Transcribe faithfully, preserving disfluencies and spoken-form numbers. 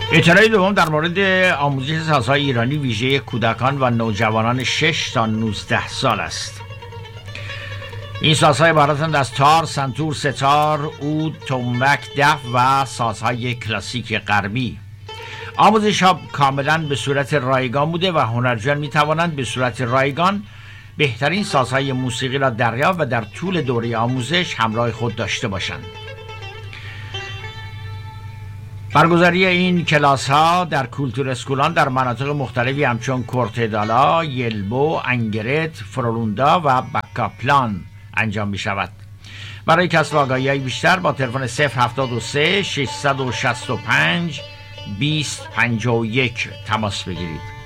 اطلاع دوم در مورد آموزش سازهای ایرانی ویژه کودکان و نوجوانان شش تا نوزده سال است. این سازهای عبارتند از تار، سنتور، ستار، عود، تنبک، دف و سازهای کلاسیک غربی. آموزش ها کاملا به صورت رایگان بوده و هنرجویان می توانند به صورت رایگان بهترین سازهای موسیقی را دریافت و در طول دوره آموزش همراه خود داشته باشند. برگزاری این کلاس ها در کولتور اسکولان در مناطق مختلفی همچون کورتدالا، یلبو، انگرت، فرولوندا و بکاپلان انجام می شود. برای کسب آگاهی های بیشتر با تلفن صفر هفتاد و سه ششصد و شصت و پنج بیست پنجاه و یک تماس بگیرید.